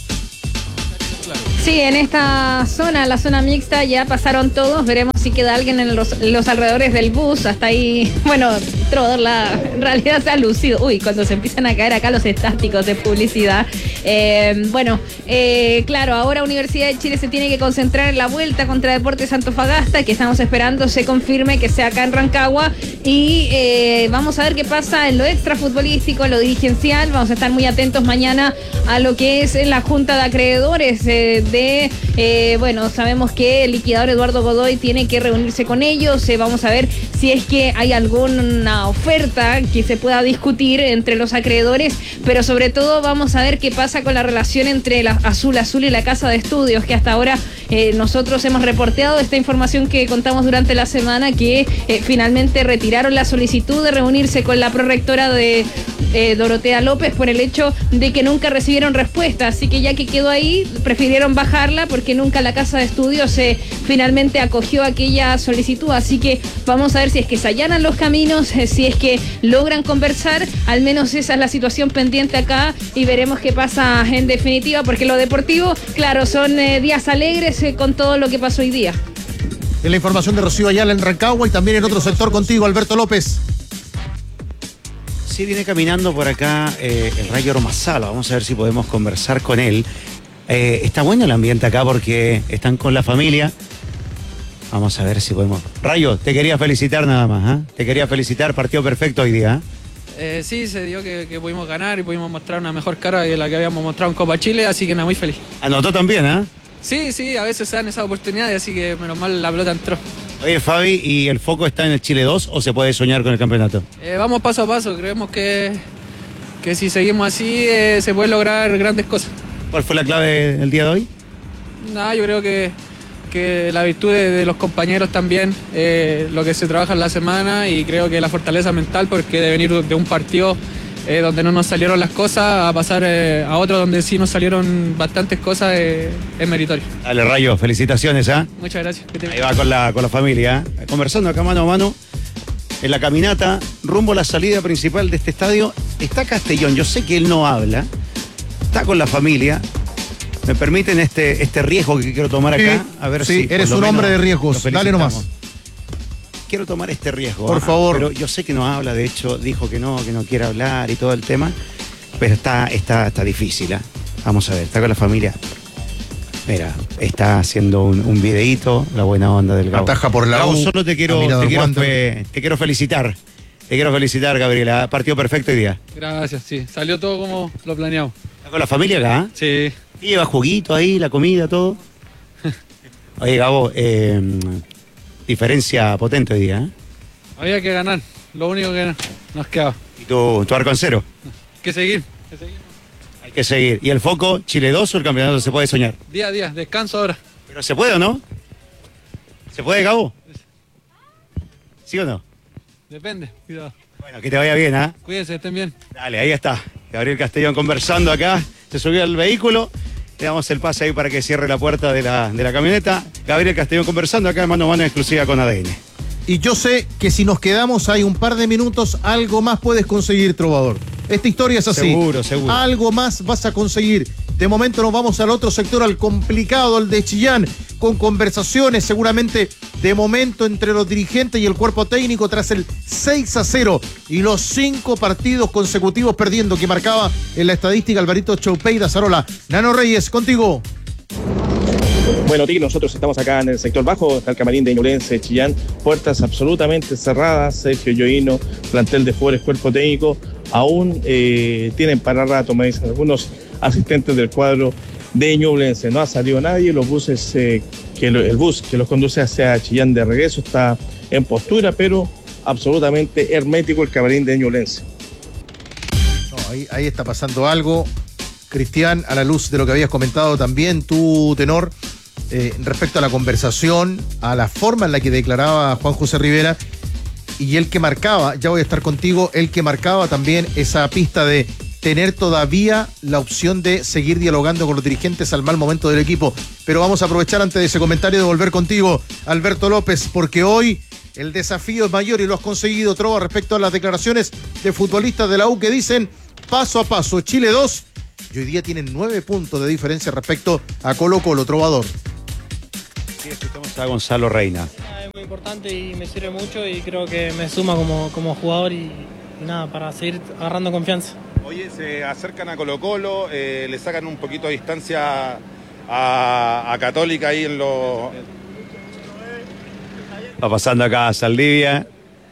Sí, en esta zona, la zona mixta, ya pasaron todos. Veremos si queda alguien en los, los alrededores del bus. Hasta ahí, bueno, Trovador la en realidad se ha lucido. Uy, cuando se empiezan a caer acá los estásticos de publicidad. Eh, bueno, eh, claro, ahora Universidad de Chile se tiene que concentrar en la vuelta contra Deportes Antofagasta, que estamos esperando se confirme que sea acá en Rancagua. Y eh, vamos a ver qué pasa en lo extrafutbolístico, en lo dirigencial. Vamos a estar muy atentos mañana a lo que es la Junta de Acreedores eh, de, eh, bueno, sabemos que el liquidador Eduardo Godoy tiene que reunirse con ellos. Eh, vamos a ver si es que hay alguna oferta que se pueda discutir entre los acreedores, pero sobre todo vamos a ver qué pasa con la relación entre la Azul Azul y la Casa de Estudios, que hasta ahora eh, nosotros hemos reporteado esta información que contamos durante la semana, que eh, finalmente retiraron la solicitud de reunirse con la prorectora de eh, Dorotea López por el hecho de que nunca recibieron respuesta, así que ya que quedó ahí, prefirieron bajarla porque nunca la Casa de Estudios eh, finalmente acogió aquella solicitud, así que vamos a ver si es que se allanan los caminos, eh, si es que logran conversar, al menos esa es la situación pendiente acá, y veremos qué pasa en definitiva, porque lo deportivo, claro, son eh, días alegres eh, con todo lo que pasó hoy día. En la información de Rocío Ayala en Rancagua y también en otro sector contigo, Alberto López. Sí, viene caminando por acá eh, el Rayo Ormazala, vamos a ver si podemos conversar con él. Eh, está bueno el ambiente acá porque están con la familia. Vamos a ver si podemos. Rayo, te quería felicitar nada más, ¿eh? Te quería felicitar, partido perfecto hoy día. ¿eh? Eh, sí, se dio que, que pudimos ganar y pudimos mostrar una mejor cara de la que habíamos mostrado en Copa Chile, así que nada, muy feliz. Anotó también, ¿eh? Sí, sí, a veces se dan esas oportunidades, así que menos mal la pelota entró. Oye, Fabi, ¿y el foco está en el Chile dos o se puede soñar con el campeonato? Eh, vamos paso a paso, creemos que, que si seguimos así eh, se pueden lograr grandes cosas. ¿Cuál fue la clave del día de hoy? Nada, yo creo que, que la virtud de, de los compañeros también, eh, lo que se trabaja en la semana, y creo que la fortaleza mental, porque de venir de un partido eh, donde no nos salieron las cosas a pasar eh, a otro donde sí nos salieron bastantes cosas, eh, es meritorio. Dale, Rayo, felicitaciones, ¿ah? ¿eh? Muchas gracias. Ahí va con la, con la familia, ¿eh? Conversando acá mano a mano en la caminata rumbo a la salida principal de este estadio. Está Castellón, yo sé que él no habla, está con la familia. ¿Me permiten este, este riesgo que quiero tomar acá? Sí, a ver sí, si eres un hombre de riesgos. Dale nomás. Quiero tomar este riesgo. Por ¿eh? favor. Pero yo sé que no habla, de hecho dijo que no, que no quiere hablar y todo el tema, pero está, está, está difícil. ¿eh? Vamos a ver, está con la familia. Mira, está haciendo un, un videíto, la buena onda del Gabo. Ataja por la Gabo, U, solo te quiero, te quiero, fe, te quiero felicitar. Te quiero felicitar, Gabriela. Partido perfecto hoy día. Gracias, sí. Salió todo como lo planeamos. ¿Está con la familia acá? Sí. ¿Y lleva juguito ahí, la comida, todo? Oye, Gabo, eh, diferencia potente hoy día, ¿eh? Había que ganar, lo único que nos quedaba. ¿Y tu, tu arco en cero? Hay que seguir, que seguir. Hay que seguir. ¿Y el foco, Chile dos o el campeonato se puede soñar? Día a día, descanso ahora. ¿Pero se puede o no? ¿Se puede, Gabo? ¿Sí o no? Depende, cuidado. Bueno, que te vaya bien, ¿ah? ¿eh? Cuídense, estén bien. Dale, ahí está. Gabriel Castellón conversando acá. Se subió al vehículo. Le damos el pase ahí para que cierre la puerta de la, de la camioneta. Gabriel Castellón conversando acá, mano a mano exclusiva con A D N. Y yo sé que si nos quedamos ahí un par de minutos, algo más puedes conseguir, Trovador. Esta historia es así. Seguro, seguro. Algo más vas a conseguir. De momento nos vamos al otro sector, al complicado, al de Chillán, con conversaciones seguramente de momento entre los dirigentes y el cuerpo técnico tras el seis a cero y los cinco partidos consecutivos perdiendo que marcaba en la estadística Alvarito Choupey da Zarola. Nano Reyes, contigo. Bueno, Tiki, nosotros estamos acá en el sector bajo, está el camarín de Ñublense, Chillán, puertas absolutamente cerradas. Sergio Yoino, plantel de jugadores, cuerpo técnico, aún eh, tienen para rato, me dicen algunos asistentes del cuadro de Ñublense. No ha salido nadie, los buses, eh, que lo, el bus que los conduce hacia Chillán de regreso está en postura, pero absolutamente hermético el camarín de Ñublense. No, ahí, ahí está pasando algo. Cristian, a la luz de lo que habías comentado también, tú, tenor, eh, respecto a la conversación, a la forma en la que declaraba Juan José Rivera, y el que marcaba, ya voy a estar contigo, el que marcaba también esa pista de tener todavía la opción de seguir dialogando con los dirigentes al mal momento del equipo. Pero vamos a aprovechar antes de ese comentario de volver contigo, Alberto López, porque hoy el desafío es mayor y lo has conseguido, Trova, respecto a las declaraciones de futbolistas de la U que dicen paso a paso, Chile dos, y hoy día tienen nueve puntos de diferencia respecto a Colo Colo, Trovador. Sí, escuchamos a Gonzalo Reina. Es muy importante y me sirve mucho y creo que me suma como, como jugador y, y nada, para seguir agarrando confianza. Oye, se acercan a Colo Colo, eh, le sacan un poquito de distancia a, a Católica ahí en los... Va pasando acá a Saldivia.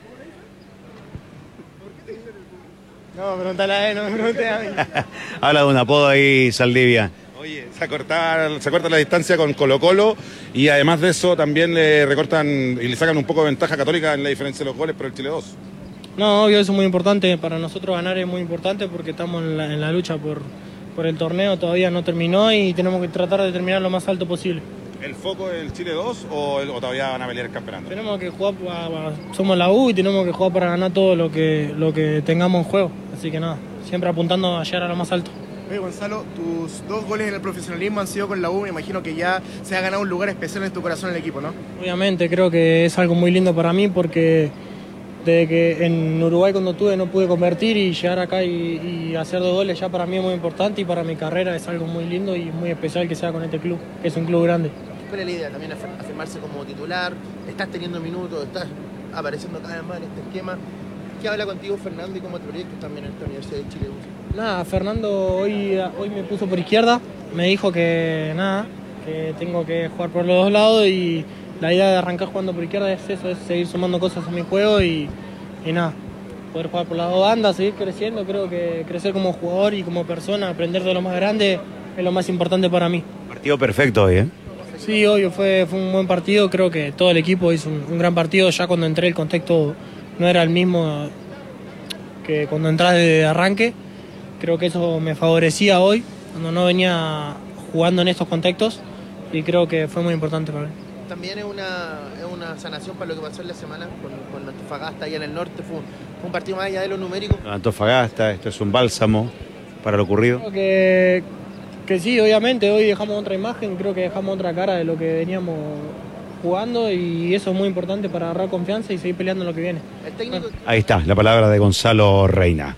No, pregúntale a él, no me pregunte a mí. Habla de un apodo ahí, Saldivia. Oye, se acorta, se acorta la distancia con Colo Colo y además de eso también le recortan y le sacan un poco de ventaja a Católica en la diferencia de los goles por el Chile dos. No, obvio, eso es muy importante. Para nosotros ganar es muy importante porque estamos en la, en la lucha por, por el torneo. Todavía no terminó y tenemos que tratar de terminar lo más alto posible. ¿El foco es el Chile dos o, el, o todavía van a pelear el campeonato? Tenemos que jugar, somos la U y tenemos que jugar para ganar todo lo que, lo que tengamos en juego. Así que nada, siempre apuntando a llegar a lo más alto. Oye, Gonzalo, tus dos goles en el profesionalismo han sido con la U. Me imagino que ya se ha ganado un lugar especial en tu corazón en el equipo, ¿no? Obviamente, creo que es algo muy lindo para mí porque desde que en Uruguay cuando tuve no pude convertir y llegar acá y, y hacer dos goles ya para mí es muy importante y para mi carrera es algo muy lindo y muy especial que sea con este club, que es un club grande. ¿Cuál es la idea? También afirmarse como titular, estás teniendo minutos, estás apareciendo cada vez más en este esquema. ¿Qué habla contigo Fernando y cómo te proyectas también en esta Universidad de Chile? Nada, Fernando hoy, hoy me puso por izquierda, me dijo que nada, que tengo que jugar por los dos lados y la idea de arrancar jugando por izquierda es eso, es seguir sumando cosas a mi juego y, y nada, poder jugar por las dos bandas, seguir creciendo. Creo que crecer como jugador y como persona, aprender de lo más grande es lo más importante para mí. Partido perfecto hoy, ¿eh? Sí, obvio, fue, fue un buen partido, creo que todo el equipo hizo un, un gran partido. Ya cuando entré el contexto no era el mismo que cuando entras de arranque, creo que eso me favorecía hoy, cuando no venía jugando en estos contextos y creo que fue muy importante para mí. También es una, es una sanación para lo que pasó en la semana con, con Antofagasta allá en el norte, fue, fue un partido más allá de lo numérico. Antofagasta, esto es un bálsamo para lo ocurrido. Creo que, que sí, obviamente, hoy dejamos otra imagen, creo que dejamos otra cara de lo que veníamos jugando y eso es muy importante para agarrar confianza y seguir peleando en lo que viene. El técnico... Ahí está, la palabra de Gonzalo Reina.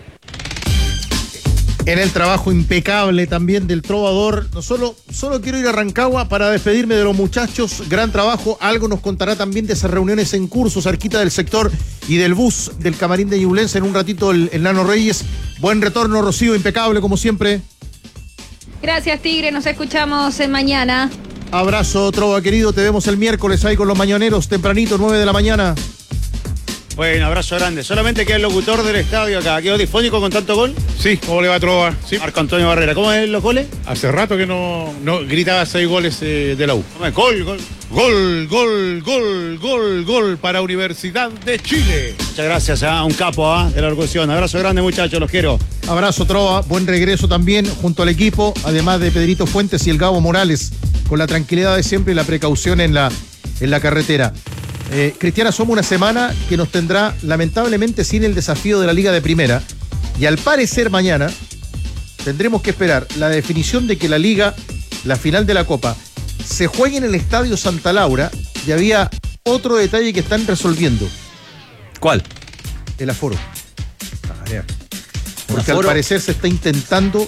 En el trabajo impecable también del Trovador. No solo, solo quiero ir a Rancagua para despedirme de los muchachos. Gran trabajo. Algo nos contará también de esas reuniones en curso cerquita del sector y del bus del camarín de Ñublense. En un ratito el, el Nano Reyes. Buen retorno, Rocío, impecable como siempre. Gracias, Tigre. Nos escuchamos en mañana. Abrazo, Trova, querido. Te vemos el miércoles ahí con los mañaneros, tempranito, nueve de la mañana. Bueno, abrazo grande. Solamente queda el locutor del estadio acá. ¿Quedó difónico con tanto gol? Sí, ¿cómo le va a Trova? Sí. Marco Antonio Barrera. ¿Cómo es los goles? Hace rato que no, no gritaba seis goles eh, de la U. Gol, gol. Gol, gol, gol, gol, gol para Universidad de Chile. Muchas gracias a un capo ¿eh? de la locución. Abrazo grande, muchachos, los quiero. Abrazo, Trova. Buen regreso también junto al equipo, además de Pedrito Fuentes y el Gabo Morales, con la tranquilidad de siempre y la precaución en la, en la carretera. Eh, Cristiana, somos una semana que nos tendrá lamentablemente sin el desafío de la Liga de Primera y al parecer mañana tendremos que esperar la definición de que la Liga, la final de la Copa, se juegue en el Estadio Santa Laura y había otro detalle que están resolviendo. ¿Cuál? El aforo. Ah, ya. Porque aforo. Al parecer se está intentando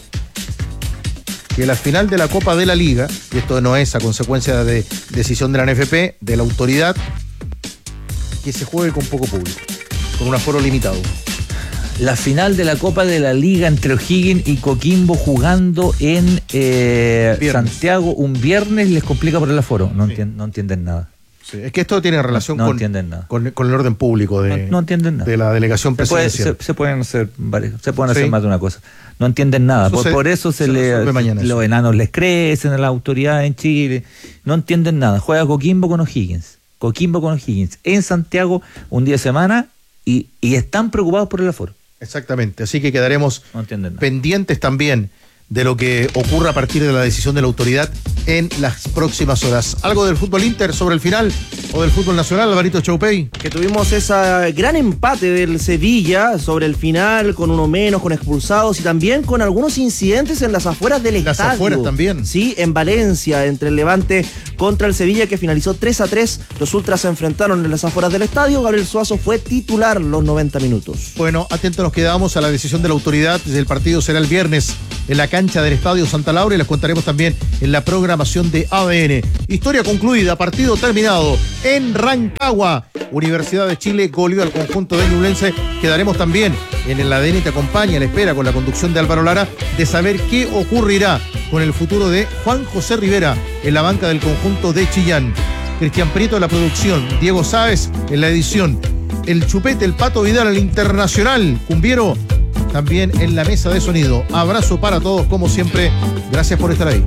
que la final de la Copa de la Liga, y esto no es a consecuencia de decisión de la N F P, de la autoridad, que se juegue con poco público, con un aforo limitado. La final de la Copa de la Liga entre O'Higgins y Coquimbo jugando en eh, Santiago un viernes les complica por el aforo. No, sí. entien, no entienden nada. Sí, es que esto tiene relación no, no con, entienden nada. Con, con el orden público de, no, no entienden nada. de la delegación presidencial. Se, puede, se, se pueden hacer, se pueden hacer sí. más de una cosa. No entienden nada. Eso por, se, por eso se, se le, los eso. enanos les crecen a la autoridad en Chile. No entienden nada. Juega Coquimbo con O'Higgins. Coquimbo con O'Higgins en Santiago un día de semana y, y están preocupados por el aforo. Exactamente, así que quedaremos no pendientes también de lo que ocurra a partir de la decisión de la autoridad en las próximas horas. ¿Algo del fútbol Inter sobre el final o del fútbol nacional, Alvarito Choupey? Que tuvimos ese gran empate del Sevilla sobre el final, con uno menos, con expulsados y también con algunos incidentes en las afueras del las estadio. Las afueras también. Sí, en Valencia, entre el Levante contra el Sevilla, que finalizó tres a tres. Los ultras se enfrentaron en las afueras del estadio. Gabriel Suazo fue titular los noventa minutos. Bueno, atentos nos quedamos a la decisión de la autoridad. El partido será el viernes en la cancha del Estadio Santa Laura y les contaremos también en la programación de A D N. Historia concluida, partido terminado en Rancagua. Universidad de Chile goleó al conjunto de Ñublense. Quedaremos también en el A D N Te Acompaña, a la espera con la conducción de Álvaro Lara de saber qué ocurrirá con el futuro de Juan José Rivera en la banca del conjunto de Chillán. Cristian Prieto en la producción, Diego Sáez en la edición, el Chupete, el Pato Vidal, el Internacional, Cumbiero, también en la mesa de sonido. Abrazo para todos, como siempre. Gracias por estar ahí.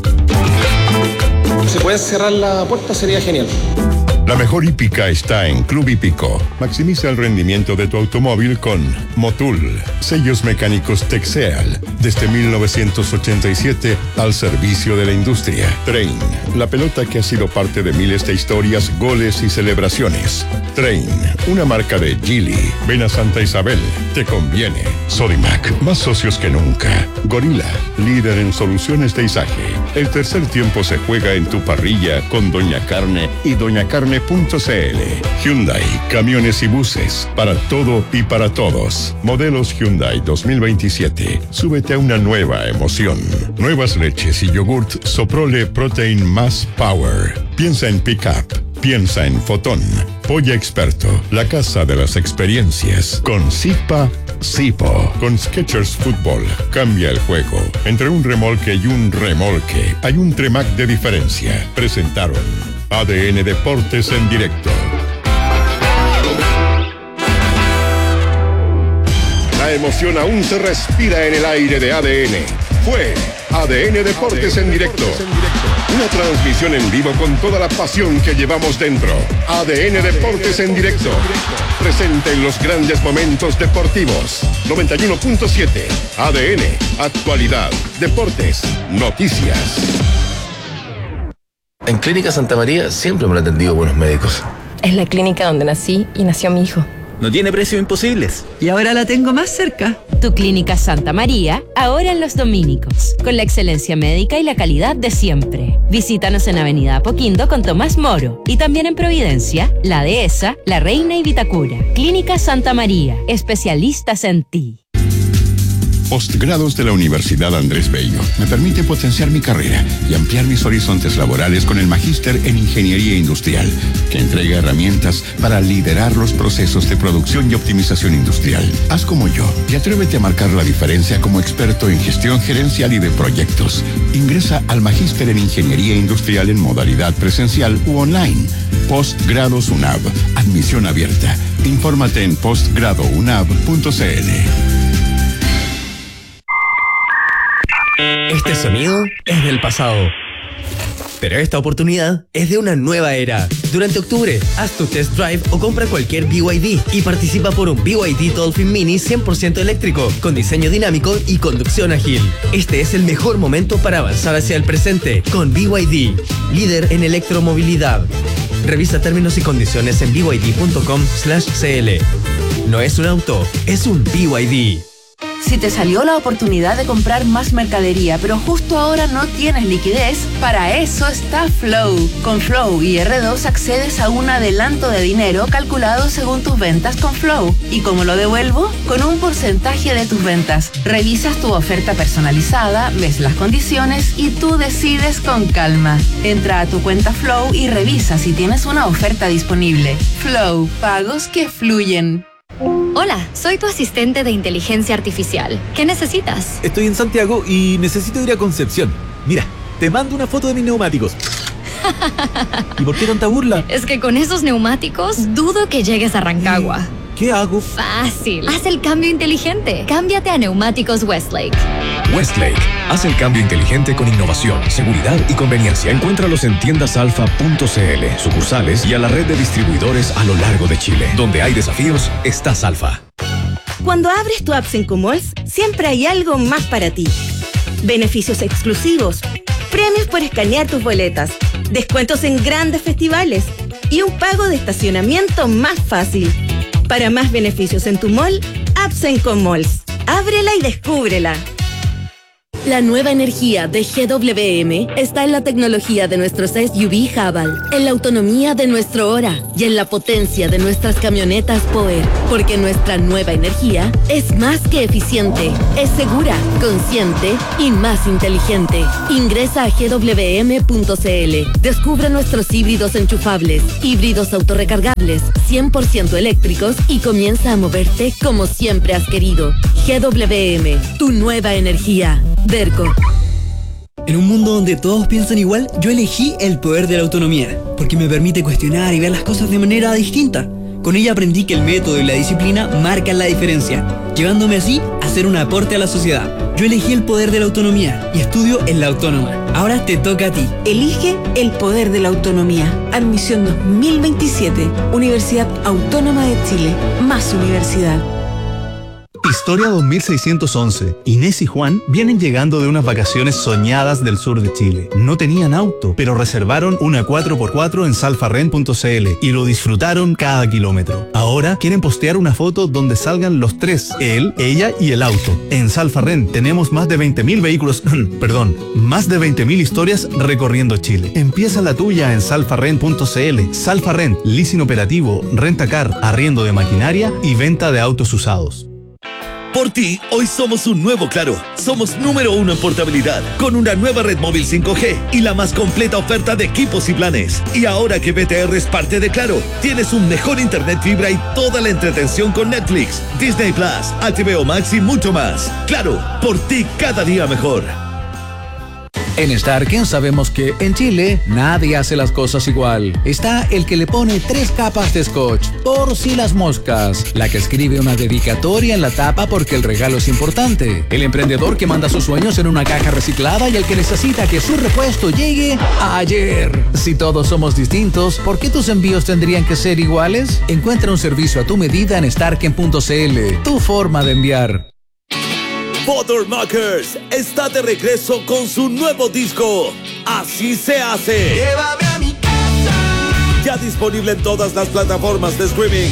Si puedes cerrar la puerta sería genial. La mejor hípica está en Club Hípico. Maximiza el rendimiento de tu automóvil con Motul, sellos mecánicos Texeal, desde mil novecientos ochenta y siete al servicio de la industria. Train, la pelota que ha sido parte de miles de historias, goles y celebraciones. Train, una marca de Geely. Ven a Santa Isabel, te conviene. Sodimac, más socios que nunca. Gorila, líder en soluciones de izaje. El tercer tiempo se juega en tu parrilla con Doña Carne y Doña Carne punto c l. Hyundai, camiones y buses, para todo y para todos. Modelos Hyundai dos mil veintisiete. Súbete a una nueva emoción. Nuevas leches y yogurt Soprole Protein Más Power. Piensa en Pickup. Piensa en Fotón. Polla Experto, la casa de las experiencias. Con Zipa, Zipo. Con Skechers Fútbol, cambia el juego. Entre un remolque y un remolque, hay un Tremac de diferencia. Presentaron A D N Deportes en directo. La emoción aún se respira en el aire de A D N. Fue A D N Deportes en directo. Una transmisión en vivo con toda la pasión que llevamos dentro. A D N Deportes en directo. Presente en los grandes momentos deportivos. noventa y uno punto siete. A D N. Actualidad. Deportes. Noticias. En Clínica Santa María siempre me han atendido buenos médicos. Es la clínica donde nací y nació mi hijo. No tiene precios imposibles. Y ahora la tengo más cerca. Tu Clínica Santa María, ahora en Los Dominicos, con la excelencia médica y la calidad de siempre. Visítanos en Avenida Apoquindo con Tomás Moro y también en Providencia, La Dehesa, La Reina y Vitacura. Clínica Santa María, especialistas en ti. Postgrados de la Universidad Andrés Bello me permite potenciar mi carrera y ampliar mis horizontes laborales con el Magíster en Ingeniería Industrial, que entrega herramientas para liderar los procesos de producción y optimización industrial. Haz como yo y atrévete a marcar la diferencia como experto en gestión gerencial y de proyectos. Ingresa al Magíster en Ingeniería Industrial en modalidad presencial u online. Postgrados UNAV. Admisión abierta. Infórmate en postgrado unav punto c l. Este sonido es del pasado, pero esta oportunidad es de una nueva era. Durante octubre, haz tu test drive o compra cualquier B Y D y participa por un B Y D Dolphin Mini cien por ciento eléctrico, con diseño dinámico y conducción ágil. Este es el mejor momento para avanzar hacia el presente con B Y D, líder en electromovilidad. Revisa términos y condiciones en b y d punto com slash c l. No es un auto, es un B Y D. Si te salió la oportunidad de comprar más mercadería, pero justo ahora no tienes liquidez, para eso está Flow. Con Flow y R dos accedes a un adelanto de dinero calculado según tus ventas con Flow. ¿Y cómo lo devuelvo? Con un porcentaje de tus ventas. Revisas tu oferta personalizada, ves las condiciones y tú decides con calma. Entra a tu cuenta Flow y revisa si tienes una oferta disponible. Flow, pagos que fluyen. Hola, soy tu asistente de inteligencia artificial. ¿Qué necesitas? Estoy en Santiago y necesito ir a Concepción. Mira, te mando una foto de mis neumáticos. ¿Y por qué tanta burla? Es que con esos neumáticos dudo que llegues a Rancagua. ¿Qué hago? Fácil. Haz el cambio inteligente. Cámbiate a Neumáticos Westlake. Westlake. Haz el cambio inteligente con innovación, seguridad y conveniencia. Encuéntralos en tiendas alfa punto c l, sucursales y a la red de distribuidores a lo largo de Chile. Donde hay desafíos, estás Alfa. Cuando abres tu app Cinco Malls, siempre hay algo más para ti. beneficios exclusivos, premios por escanear tus boletas, descuentos en grandes festivales y un pago de estacionamiento más fácil. Para más beneficios en tu mall, Absenco Malls. Ábrela y descúbrela. La nueva energía de G W M está en la tecnología de nuestros S U V Haval, en la autonomía de nuestro Hora y en la potencia de nuestras camionetas Power, porque nuestra nueva energía es más que eficiente, es segura, consciente y más inteligente. Ingresa a G W M punto C L, descubre nuestros híbridos enchufables, híbridos autorrecargables, cien por ciento eléctricos y comienza a moverte como siempre has querido. G W M, tu nueva energía. Derco. En un mundo donde todos piensan igual, yo elegí el poder de la autonomía, porque me permite cuestionar y ver las cosas de manera distinta. Con ella aprendí que el método y la disciplina marcan la diferencia, llevándome así a hacer un aporte a la sociedad. Yo elegí el poder de la autonomía y estudio en La Autónoma. Ahora te toca a ti. Elige el poder de la autonomía. Admisión dos mil veintisiete. Universidad Autónoma de Chile. Más universidad. Historia dos mil seiscientos once. Inés y Juan vienen llegando de unas vacaciones soñadas del sur de Chile. No tenían auto, pero reservaron una cuatro por cuatro en salfarren punto c l y lo disfrutaron cada kilómetro. Ahora quieren postear una foto donde salgan los tres, él, ella y el auto. En Salfarren tenemos más de veinte mil vehículos, perdón, más de veinte mil historias recorriendo Chile. Empieza la tuya en salfarren punto c l. Salfarren, leasing operativo, rentacar, arriendo de maquinaria y venta de autos usados. Por ti, hoy somos un nuevo Claro. Somos número uno en portabilidad, con una nueva red móvil cinco G y la más completa oferta de equipos y planes. Y ahora que B T R es parte de Claro, tienes un mejor internet fibra y toda la entretención con Netflix, Disney Plus, H B O Max y mucho más. Claro, por ti cada día mejor. En Starken sabemos que en Chile nadie hace las cosas igual. Está el que le pone tres capas de scotch, por si las moscas. La que escribe una dedicatoria en la tapa porque el regalo es importante. El emprendedor que manda sus sueños en una caja reciclada y el que necesita que su repuesto llegue ayer. Si todos somos distintos, ¿por qué tus envíos tendrían que ser iguales? Encuentra un servicio a tu medida en starken punto c l. Tu forma de enviar. Bottlemakers está de regreso con su nuevo disco, Así se hace. Llévame a mi casa. Ya disponible en todas las plataformas de streaming.